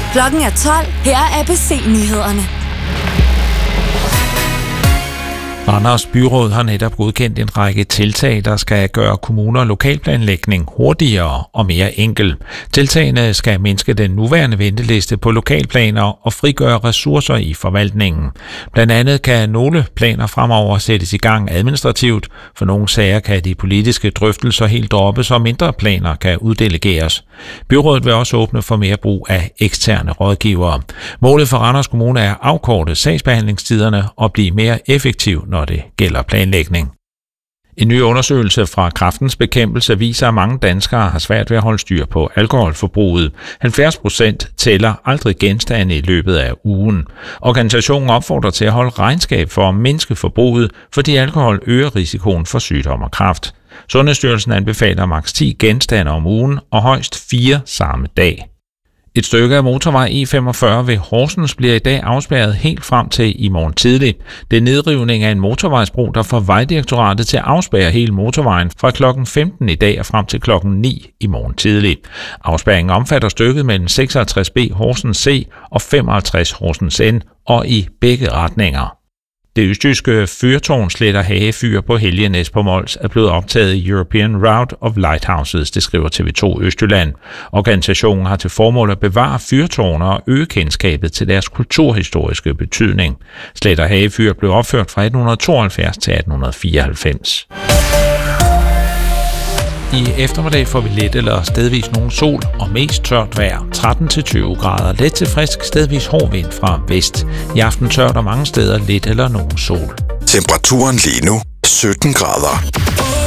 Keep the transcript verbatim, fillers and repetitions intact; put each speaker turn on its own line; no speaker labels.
Klokken er tolv. Her er A B C-nyhederne.
Randers Byråd har netop godkendt en række tiltag, der skal gøre kommuner og lokalplanlægning hurtigere og mere enkel. Tiltagene skal mindske den nuværende venteliste på lokalplaner og frigøre ressourcer i forvaltningen. Blandt andet kan nogle planer fremover sættes i gang administrativt. For nogle sager kan de politiske drøftelser helt droppes, og mindre planer kan uddelegeres. Byrådet vil også åbne for mere brug af eksterne rådgivere. Målet for Randers Kommune er at afkorte sagsbehandlingstiderne og blive mere effektiv, når det gælder planlægning. En ny undersøgelse fra Kræftens Bekæmpelse viser, at mange danskere har svært ved at holde styr på alkoholforbruget. halvfjerds procent tæller aldrig genstande i løbet af ugen. Organisationen opfordrer til at holde regnskab for at mindske forbruget, fordi alkohol øger risikoen for sygdom og kræft. Sundhedsstyrelsen anbefaler maks ti genstande om ugen og højst fire samme dag. Et stykke af motorvej E femogfyrre ved Horsens bliver i dag afspærret helt frem til i morgen tidlig. Det er nedrivning af en motorvejsbro, der får Vejdirektoratet til at afspærre hele motorvejen fra klokken femten i dag og frem til klokken ni i morgen tidlig. Afspærringen omfatter stykket mellem seksoghalvtreds B Horsens C og femoghalvtreds Horsens N og i begge retninger. Det østjyske fyrtårn Sletter Hage Fyr på Helgenæs på Mols er blevet optaget i European Route of Lighthouses, det skriver T V to Østjylland. Organisationen har til formål at bevare fyrtårne og øge kendskabet til deres kulturhistoriske betydning. Sletter Hage Fyr blev opført fra atten tooghalvfjerds til atten fireoghalvfems. I eftermiddag får vi let eller stedvis nogen sol og mest tørt vejr, tretten til tyve grader. Let til frisk, stedvis hård vind fra vest. I aften tørt og mange steder let eller nogen sol.
Temperaturen lige nu sytten grader.